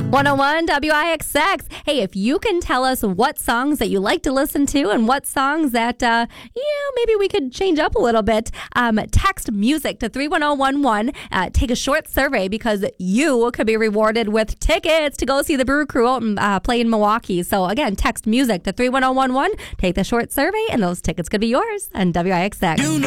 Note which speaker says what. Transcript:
Speaker 1: 101 WIXX. Hey, if you can tell us what songs that you like to listen to and what songs that, maybe we could change up a little bit, text music to 31011. Take a short survey because you could be rewarded with tickets to go see the Brew Crew out and play in Milwaukee. So again, text music to 31011. Take the short survey and those tickets could be yours on WIXX.